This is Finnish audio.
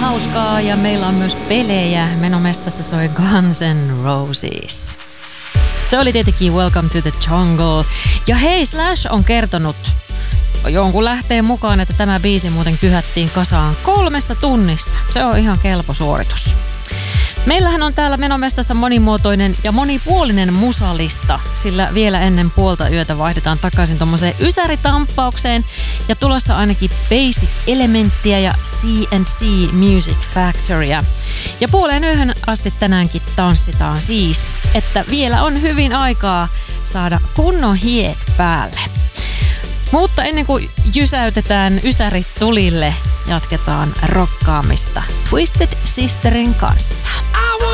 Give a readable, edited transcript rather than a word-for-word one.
hauskaa ja meillä on myös pelejä. Menomestassa soi Guns N' Roses. Se oli tietenkin Welcome to the Jungle. Ja hei, Slash on kertonut jonkun lähteen mukaan, että tämä biisi muuten kyhättiin kasaan 3 tunnissa. Se on ihan kelpo suoritus. Meillähän on täällä Menomestassa monimuotoinen ja monipuolinen musalista, sillä vielä ennen puolta yötä vaihdetaan takaisin tommoseen ysäritamppaukseen ja tulossa ainakin Basic Elementtiä ja C&C Music Factorya. Ja puoleen yöhön asti tänäänkin tanssitaan siis, että vielä on hyvin aikaa saada kunnon hiet päälle. Mutta ennen kuin jysäytetään ysärit tulille, jatketaan rokkaamista Twisted Sisterin kanssa.